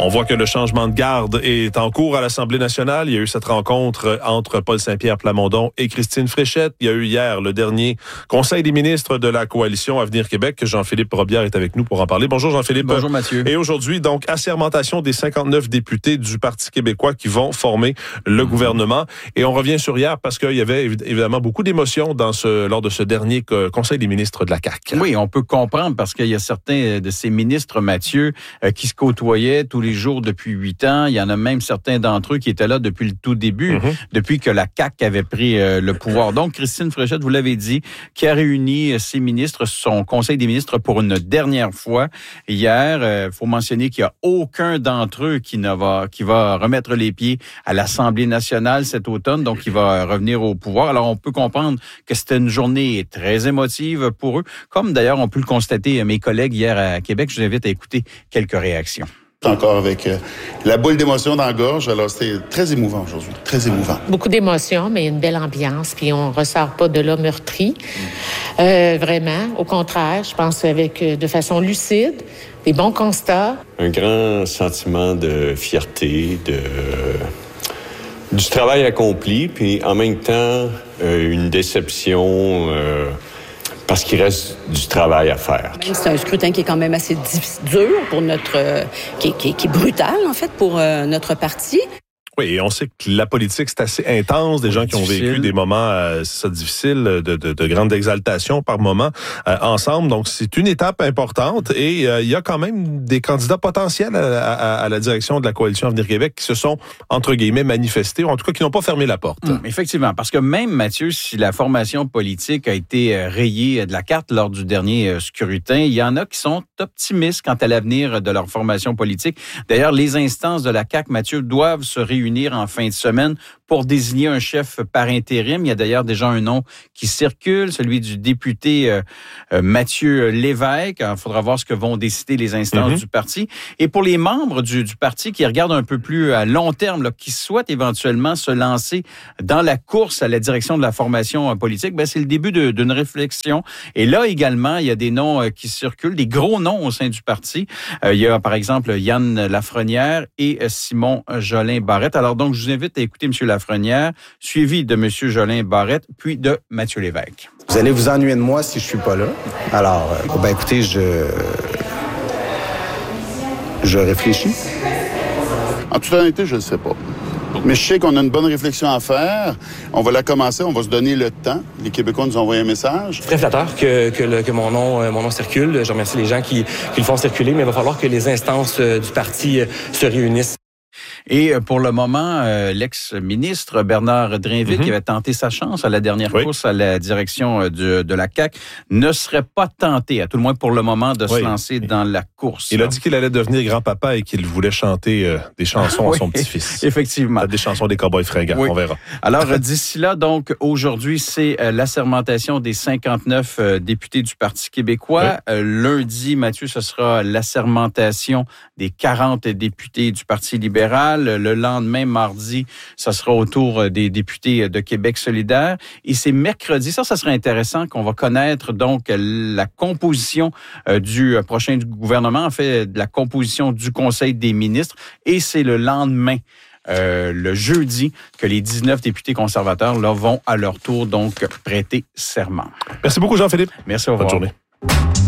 On voit que le changement de garde est en cours à l'Assemblée nationale. Il y a eu cette rencontre entre Paul Saint-Pierre Plamondon et Christine Fréchette. Il y a eu hier le dernier Conseil des ministres de la Coalition Avenir Québec. Jean-Philippe Robillard est avec nous pour en parler. Bonjour Jean-Philippe. Bonjour Mathieu. Et aujourd'hui, donc, assermentation des 59 députés du Parti québécois qui vont former le gouvernement. Et on revient sur hier parce qu'il y avait évidemment beaucoup d'émotions lors de ce dernier Conseil des ministres de la CAQ. Oui, on peut comprendre parce qu'il y a certains de ces ministres, Mathieu, qui se côtoyaient tous les jours depuis 8 ans. Il y en a même certains d'entre eux qui étaient là depuis le tout début, depuis que la CAQ avait pris le pouvoir. Donc, Christine Fréchette, vous l'avez dit, qui a réuni ses ministres, son Conseil des ministres pour une dernière fois. Hier, il faut mentionner qu'il n'y a aucun d'entre eux qui va remettre les pieds à l'Assemblée nationale cet automne, donc il va revenir au pouvoir. Alors, on peut comprendre que c'était une journée très émotive pour eux, comme d'ailleurs on peut le constater mes collègues hier à Québec. Je vous invite à écouter quelques réactions. Encore avec la boule d'émotion dans la gorge. Alors, c'était très émouvant aujourd'hui, très émouvant. Beaucoup d'émotions, mais une belle ambiance, puis on ressort pas de là meurtri. Vraiment, au contraire, je pense de façon lucide, des bons constats. Un grand sentiment de fierté, du travail accompli, puis en même temps, une déception... parce qu'il reste du travail à faire. C'est un scrutin qui est quand même assez dur pour qui est brutal, en fait, pour notre parti. Oui, et on sait que la politique, c'est assez intense. Des gens qui ont vécu des moments difficiles, de grande exaltation par moment ensemble. Donc, c'est une étape importante. Et il y a quand même des candidats potentiels à la direction de la Coalition Avenir Québec qui se sont, entre guillemets, manifestés, ou en tout cas qui n'ont pas fermé la porte. Effectivement, parce que même, Mathieu, si la formation politique a été rayée de la carte lors du dernier scrutin, il y en a qui sont optimistes quant à l'avenir de leur formation politique. D'ailleurs, les instances de la CAQ, Mathieu, doivent se réunir en fin de semaine pour désigner un chef par intérim. Il y a d'ailleurs déjà un nom qui circule, celui du député Mathieu Lévesque. Il faudra voir ce que vont décider les instances du parti. Et pour les membres du parti qui regardent un peu plus à long terme, qui souhaitent éventuellement se lancer dans la course à la direction de la formation politique, c'est le début d'une réflexion. Et là également, il y a des noms qui circulent, des gros noms au sein du parti. Il y a par exemple Yann Lafrenière et Simon Jolin-Barrette. Alors donc, je vous invite à écouter M. Lafrenière, suivi de M. Jolin-Barrette, puis de Mathieu Lévesque. Vous allez vous ennuyer de moi si je suis pas là. Alors, écoutez, je réfléchis. En toute honnêteté, je ne sais pas. Mais je sais qu'on a une bonne réflexion à faire. On va la commencer, on va se donner le temps. Les Québécois nous ont envoyé un message. C'est très flatteur que mon nom circule. Je remercie les gens qui le font circuler, mais il va falloir que les instances du parti se réunissent. Et pour le moment, l'ex-ministre Bernard Drinville, qui avait tenté sa chance à la dernière course à la direction de la CAQ, ne serait pas tenté, à tout le moins pour le moment, de se lancer dans la course. Il a dit qu'il allait devenir grand-papa et qu'il voulait chanter des chansons à son petit-fils. Effectivement. Des chansons des Cowboys fringants, on verra. Alors, d'ici là, donc, aujourd'hui, c'est l'assermentation des 59 députés du Parti québécois. Lundi, Mathieu, ce sera l'assermentation des 40 députés du Parti libéral. Le lendemain, mardi, ça sera au tour des députés de Québec solidaire. Et c'est mercredi, ça serait intéressant qu'on va connaître donc la composition du prochain gouvernement, en fait, la composition du Conseil des ministres. Et c'est le lendemain, le jeudi, que les 19 députés conservateurs là, vont à leur tour donc prêter serment. Merci beaucoup, Jean-Philippe. Merci, au revoir. Bonne journée.